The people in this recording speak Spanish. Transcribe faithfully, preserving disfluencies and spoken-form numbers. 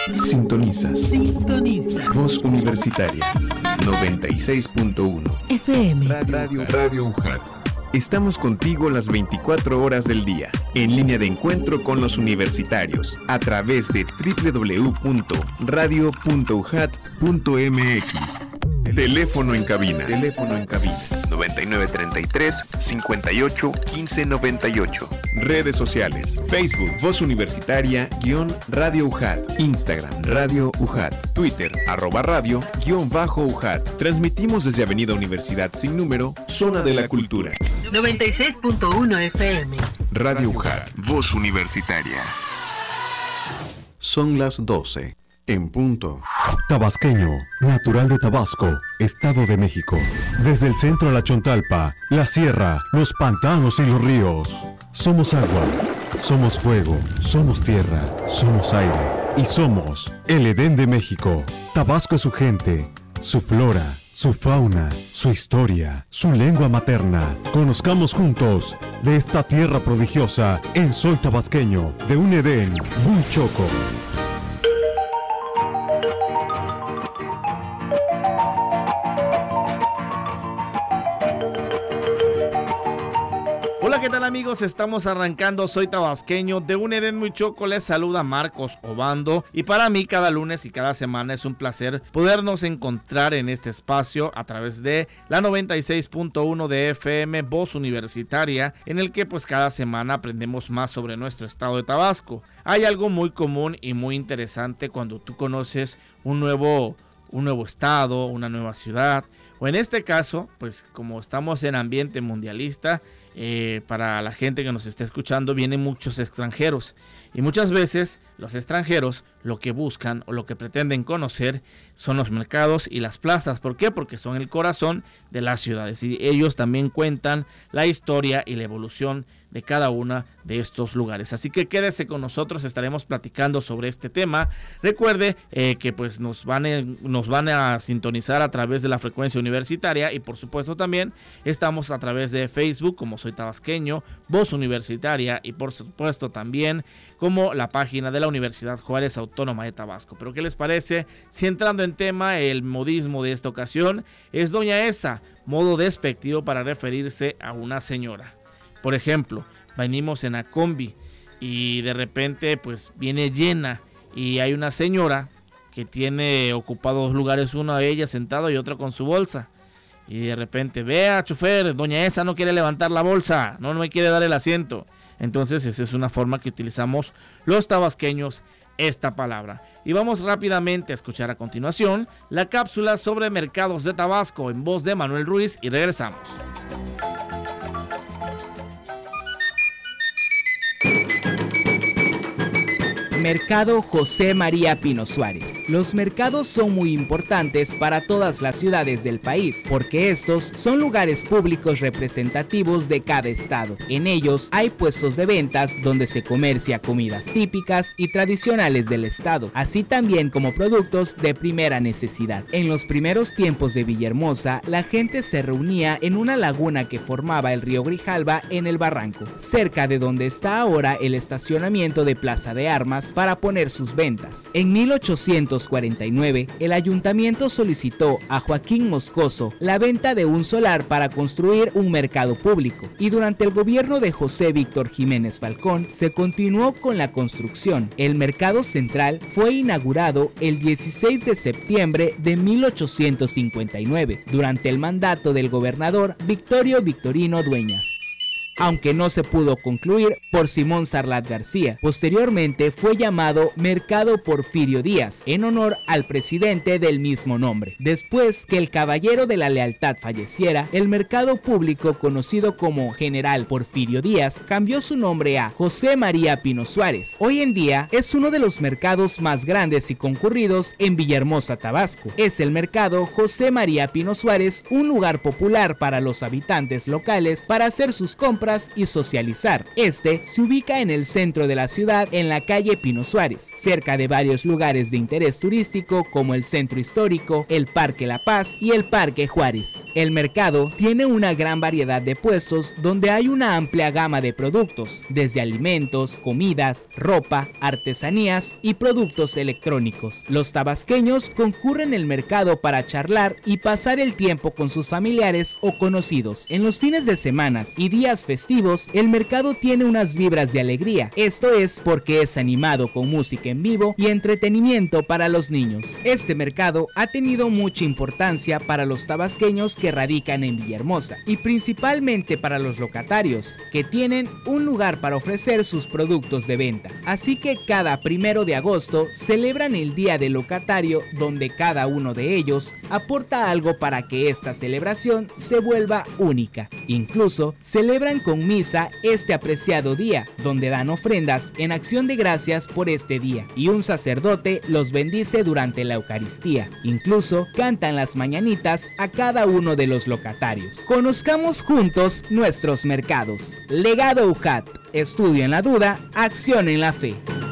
Sintonizas. Sintoniza. Voz Universitaria noventa y seis punto uno. F M. Radio, Radio U J A T. Estamos contigo las veinticuatro horas del día, en línea de encuentro con los universitarios, a través de doble u doble u doble u punto radio punto u j a t punto m x. Teléfono en cabina. Teléfono en cabina. noventa y nueve treinta y tres, cincuenta y ocho, quince noventa y ocho. Redes sociales. Facebook, Voz Universitaria, guión Radio U J A T. Instagram, Radio U J A T. Twitter, arroba radio, guión bajo U J A T. Transmitimos desde Avenida Universidad sin número, Zona de la Cultura. noventa y seis punto uno F M. Radio U J A T. Voz Universitaria. Son las doce. En punto. Tabasqueño, natural de Tabasco, Estado de México. Desde el centro a la Chontalpa, la sierra, los pantanos y los ríos. Somos agua, somos fuego, somos tierra, somos aire y somos el Edén de México. Tabasco es su gente, su flora, su fauna, su historia, su lengua materna. Conozcamos juntos de esta tierra prodigiosa en Soy Tabasqueño, de un Edén muy choco. Hola, ¿qué tal amigos? Estamos arrancando Soy Tabasqueño, de un Edén muy choco. Les saluda Marcos Obando y para mí cada lunes y cada semana es un placer podernos encontrar en este espacio a través de la noventa y seis punto uno de F M, Voz Universitaria, en el que pues cada semana aprendemos más sobre nuestro estado de Tabasco. Hay algo muy común y muy interesante cuando tú conoces un nuevo, un nuevo estado, una nueva ciudad, o en este caso, pues como estamos en ambiente mundialista, Eh, para la gente que nos está escuchando, vienen muchos extranjeros y muchas veces los extranjeros lo que buscan o lo que pretenden conocer son los mercados y las plazas. ¿Por qué? Porque son el corazón de las ciudades y ellos también cuentan la historia y la evolución de cada una de estos lugares. Así que quédese con nosotros, estaremos platicando sobre este tema. Recuerde eh, que pues nos van, a, nos van a sintonizar a través de la frecuencia universitaria y por supuesto también estamos a través de Facebook como Soy Tabasqueño, Voz Universitaria y por supuesto también como la página de la Universidad Juárez Autónoma de Tabasco. Pero ¿qué les parece? Si entrando en tema, el modismo de esta ocasión es Doña Esa, modo despectivo para referirse a una señora. Por ejemplo, venimos en la combi y de repente pues viene llena y hay una señora que tiene ocupados dos lugares, una de ellas sentada y otra con su bolsa. Y de repente, vea chofer, Doña Esa no quiere levantar la bolsa, no me quiere dar el asiento. Entonces esa es una forma que utilizamos los tabasqueños esta palabra. Y vamos rápidamente a escuchar a continuación la cápsula sobre mercados de Tabasco en voz de Manuel Ruiz y regresamos. Mercado José María Pino Suárez. Los mercados son muy importantes para todas las ciudades del país, porque estos son lugares públicos representativos de cada estado. En ellos hay puestos de ventas donde se comercia comidas típicas y tradicionales del estado, así también como productos de primera necesidad. En los primeros tiempos de Villahermosa, la gente se reunía en una laguna que formaba el río Grijalva en el barranco, cerca de donde está ahora el estacionamiento de Plaza de Armas, para poner sus ventas. En mil ochocientos cuarenta y nueve, el ayuntamiento solicitó a Joaquín Moscoso la venta de un solar para construir un mercado público, y durante el gobierno de José Víctor Jiménez Falcón se continuó con la construcción. El mercado central fue inaugurado el dieciséis de septiembre de mil ochocientos cincuenta y nueve, durante el mandato del gobernador Victorio Victorino Dueñas, aunque no se pudo concluir por Simón Sarlat García. Posteriormente fue llamado Mercado Porfirio Díaz, en honor al presidente del mismo nombre. Después que el caballero de la lealtad falleciera, el mercado público, conocido como General Porfirio Díaz, cambió su nombre a José María Pino Suárez. Hoy en día es uno de los mercados más grandes y concurridos en Villahermosa, Tabasco. Es el mercado José María Pino Suárez, un lugar popular para los habitantes locales para hacer sus compras compras y socializar. Este se ubica en el centro de la ciudad, en la calle Pino Suárez, cerca de varios lugares de interés turístico como el Centro Histórico, el Parque La Paz y el Parque Juárez. El mercado tiene una gran variedad de puestos donde hay una amplia gama de productos, desde alimentos, comidas, ropa, artesanías y productos electrónicos. Los tabasqueños concurren al mercado para charlar y pasar el tiempo con sus familiares o conocidos. En los fines de semana y días festivos, el mercado tiene unas vibras de alegría. Esto es porque es animado con música en vivo y entretenimiento para los niños. Este mercado ha tenido mucha importancia para los tabasqueños que radican en Villahermosa y principalmente para los locatarios, que tienen un lugar para ofrecer sus productos de venta. Así que cada primero de agosto celebran el Día del Locatario, donde cada uno de ellos aporta algo para que esta celebración se vuelva única. Incluso celebran con misa este apreciado día, donde dan ofrendas en acción de gracias por este día, y un sacerdote los bendice durante la Eucaristía. Incluso cantan las mañanitas a cada uno de los locatarios. Conozcamos juntos nuestros mercados. Legado U J A T. Estudio en la duda, acción en la fe.